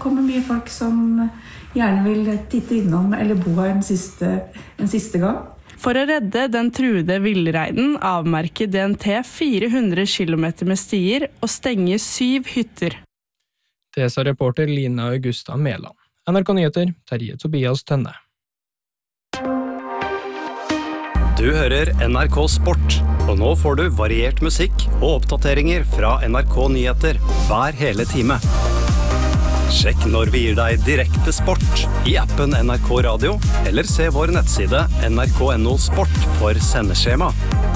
kommer mye folk som gjerne vil titte innom eller bo her en siste gang. For å redde den truede villreinen avmerker DNT 400 kilometer med stier og stenger 7 hytter. Det sa reporter Line Augusta Mæland. NRK Nyheter, Terje Tobias Tønne. Du hører NRK Sport, og nå får du variert musikk og oppdateringer fra NRK Nyheter hver hele time. Sjekk når vi gir deg direkte sport i appen NRK Radio, eller se vår nettside nrk.no sport for sendeskjema.